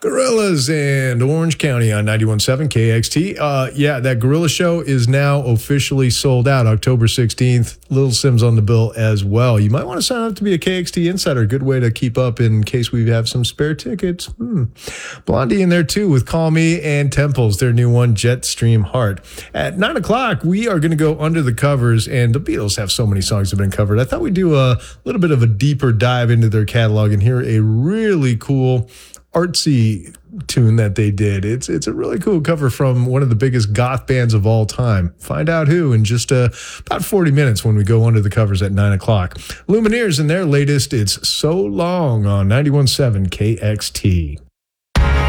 Gorillas and Orange County on 91.7 KXT. Yeah, that Gorilla show is now officially sold out. October 16th. Little Sims on the bill as well. You might want to sign up to be a KXT Insider. Good way to keep up in case we have some spare tickets. Blondie in there too with Call Me and Temples, their new one, Jetstream Heart. At 9 o'clock, we are going to go under the covers, and the Beatles have so many songs that have been covered. I thought we'd do a little bit of a deeper dive into their catalog and hear a really cool artsy tune that they did. It's a really cool cover from one of the biggest goth bands of all time. Find out who in just about 40 minutes when we go under the covers at 9 o'clock. Lumineers in their latest, It's So Long on 91.7 KXT.